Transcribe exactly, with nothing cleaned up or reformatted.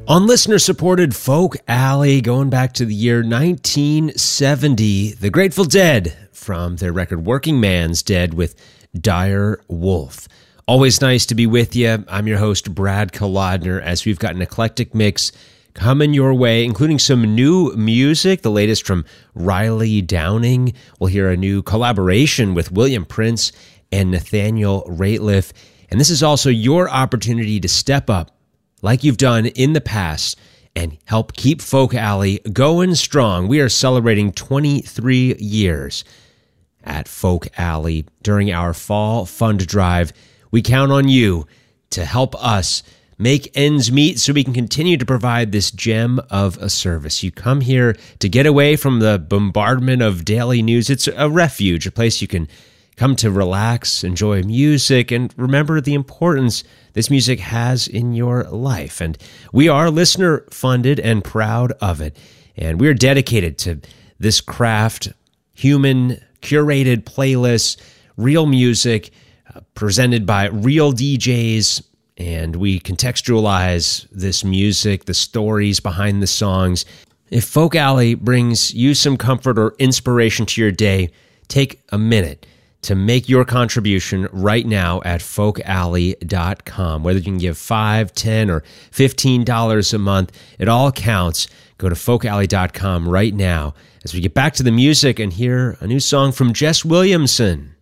On listener-supported Folk Alley, going back to the year nineteen seventy, The Grateful Dead from their record Working Man's Dead with Dire Wolf. Always nice to be with you. I'm your host, Brad Kolodner, as we've got an eclectic mix coming your way, including some new music, the latest from Riley Downing. We'll hear a new collaboration with William Prince and Nathaniel Rateliff. And this is also your opportunity to step up like you've done in the past and help keep Folk Alley going strong. We are celebrating twenty-three years at Folk Alley during our fall fund drive. We count on you to help us make ends meet so we can continue to provide this gem of a service. You come here to get away from the bombardment of daily news. It's a refuge, a place you can come to relax, enjoy music, and remember the importance this music has in your life. And we are listener-funded and proud of it. And we're dedicated to this craft, human, curated playlists, real music, uh, presented by real D Js, and we contextualize this music, the stories behind the songs. If Folk Alley brings you some comfort or inspiration to your day, take a minute to make your contribution right now at folk alley dot com. Whether you can give five, ten, or fifteen dollars a month, it all counts. Go to folk alley dot com right now as we get back to the music and hear a new song from Jess Williamson.